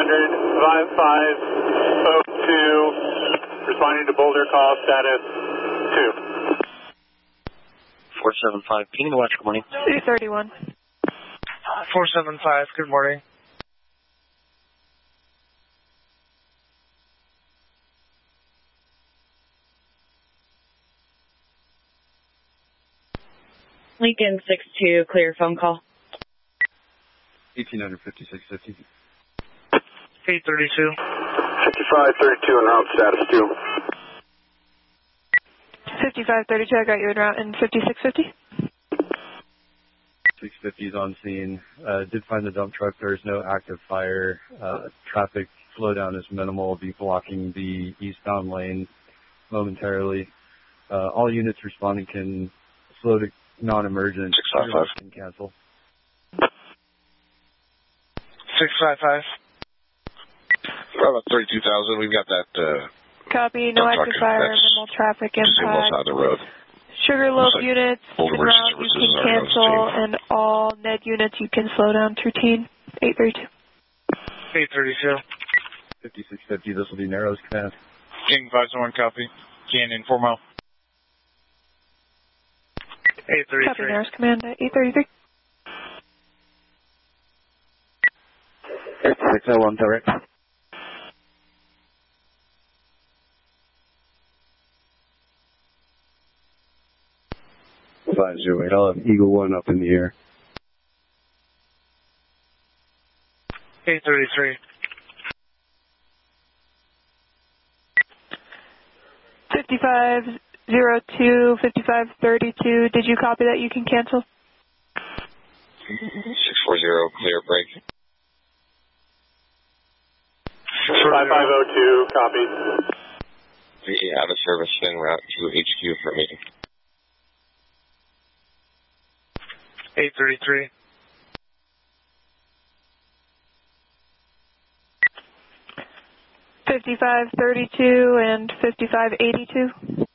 5502, responding to Boulder call status 2. 475, Ping Watch, good morning. 231. 475, good morning. Lincoln 62, clear phone call. 1800 5650. 832. 5532 en route status 2. 5532, I got you en route in 5650. 650 is on scene. Did find the dump truck. There's no active fire. Traffic slowdown is minimal. Be blocking the eastbound lane momentarily. All units responding can slow to non-emergent. 655. Can cancel. 655. About 32,000. We've got that. Copy, no active fire, minimal traffic impact. Side of the road. Sugarloaf like units en route you can cancel, and all NED units you can slow down to routine. 832. 832. 5650, this will be Narrows command. King 501, copy. Canyon 4 mile. 833. Copy, Narrows command at 833. 601, direct. I'll have Eagle 1 up in the air. 833. 5502, 5532, did you copy that you can cancel? 640, clear break. 5502, copy. VE out of service en route to HQ for meeting. 833. 5532 and 5582.